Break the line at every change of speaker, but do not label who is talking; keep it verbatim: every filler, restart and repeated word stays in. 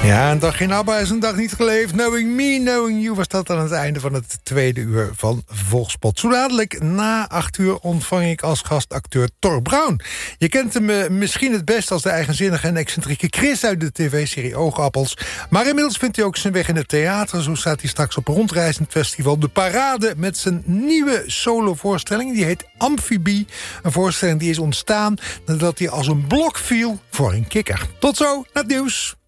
Ja, een dag geen ABBA is een dag niet geleefd. Knowing Me, Knowing You was dat aan het einde van het tweede uur van Volkspot. Zo dadelijk na acht uur ontvang ik als gast acteur Thor Braun. Je kent hem uh, misschien het best als de eigenzinnige en excentrieke Chris uit de tv-serie Oogappels. Maar inmiddels vindt hij ook zijn weg in het theater. Zo staat hij straks op een rondreizend festival De Parade met zijn nieuwe solovoorstelling. Die heet Amfibie. Een voorstelling die is ontstaan nadat hij als een blok viel voor een kikker. Tot zo, naar het nieuws.